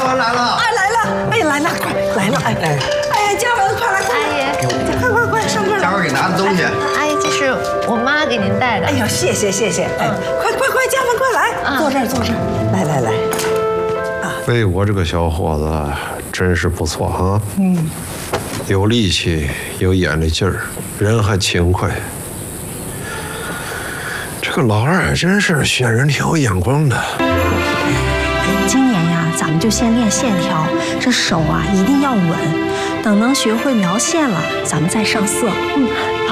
嘉文来了！ 哎，来了！哎，来了，快来了！哎哎，嘉文，快来！ 阿姨， 快上这儿！ 嘉文给拿的东西。 阿姨，这是我妈给您带的。 哎呦，谢谢！哎，快，嘉文，快来，坐这儿，来。 魏国这个小伙子真是不错啊，有力气，有眼力劲儿，人还勤快。这个老二真是选人挺有眼光的。 今年呀，咱们就先练线条，这手啊一定要稳，等能学会描线了，咱们再上色。